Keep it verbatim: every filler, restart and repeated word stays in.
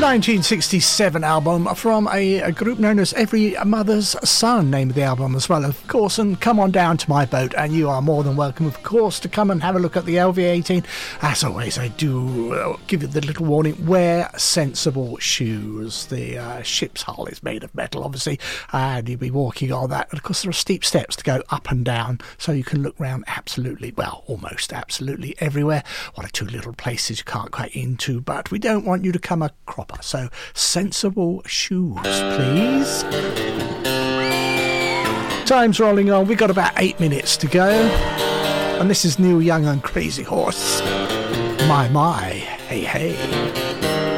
nineteen sixty-seven album from a, a group known as Every Mother's Son, name of the album as well, of course. And come on down to my boat, and you are more than welcome, of course, to come and have a look at the L V eighteen. As always, I do give you the little warning: wear sensible shoes. The uh, ship's hull is made of metal, obviously, and you'll be walking on that. And of course, there are steep steps to go up and down, so you can look round absolutely, well, almost absolutely everywhere. One or two little places you can't quite into, but we don't want you to come a cropper. So sensible shoes, please. Time's rolling on. We've got about eight minutes to go. And this is Neil Young and Crazy Horse. My, my, hey, hey.